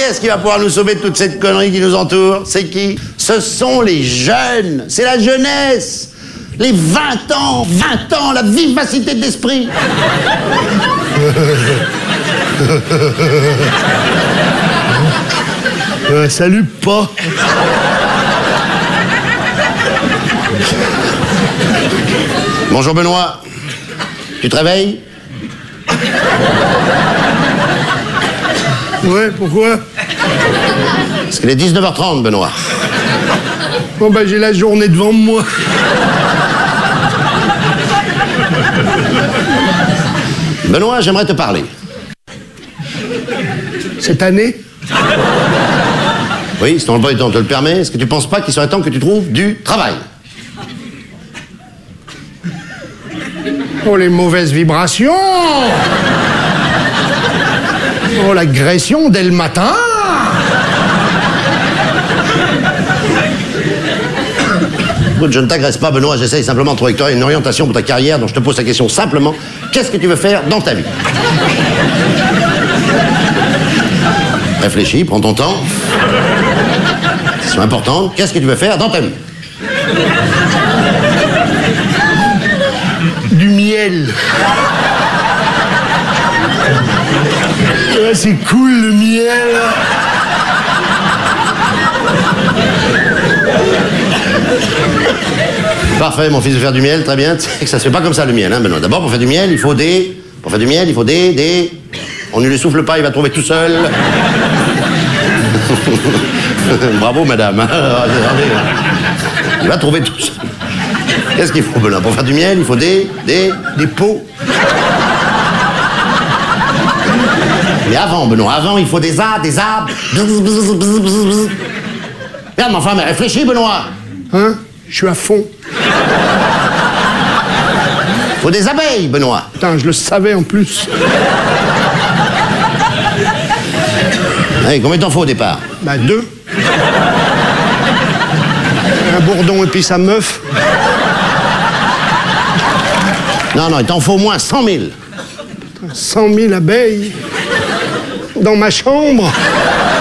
qu'est-ce qui va pouvoir nous sauver de toute cette connerie qui nous entoure? C'est qui? Ce sont les jeunes. C'est la jeunesse. Les 20 ans, la vivacité d'esprit. Salut, pas. Bonjour Benoît. Tu te réveilles? Ouais, pourquoi? Parce qu'il est 19h30, Benoît. Bon, ben, j'ai la journée devant moi. Benoît, j'aimerais te parler. Cette année? Oui, si ton emploi du temps te le permet, est-ce que tu penses pas qu'il serait temps que tu trouves du travail? Oh, les mauvaises vibrations! Oh, l'agression dès le matin! Écoute, je ne t'agresse pas, Benoît, j'essaye simplement de trouver avec toi une orientation pour ta carrière, donc je te pose la question simplement. Qu'est-ce que tu veux faire dans ta vie? Réfléchis, prends ton temps. C'est important. Qu'est-ce que tu veux faire dans ta vie? Du miel. Ouais, c'est cool, le miel. Parfait, mon fils veut faire du miel, très bien. Tu sais que ça se fait pas comme ça, le miel, hein, Benoît. D'abord, pour faire du miel, il faut des... Pour faire du miel, il faut des... On ne lui souffle pas, il va trouver tout seul. Bravo, madame. Il va trouver tout seul. Qu'est-ce qu'il faut, Benoît? Pour faire du miel, il faut des pots. Mais avant, Benoît, avant, il faut des arbres. Regarde, ma femme, réfléchis, Benoît. Hein? Je suis à fond. Faut des abeilles, Benoît. Putain, je le savais en plus. Hey, combien t'en faut au départ? Bah, 2. Un bourdon et puis sa meuf. Non, il t'en faut au moins 100 000. 100 000 abeilles. Dans ma chambre.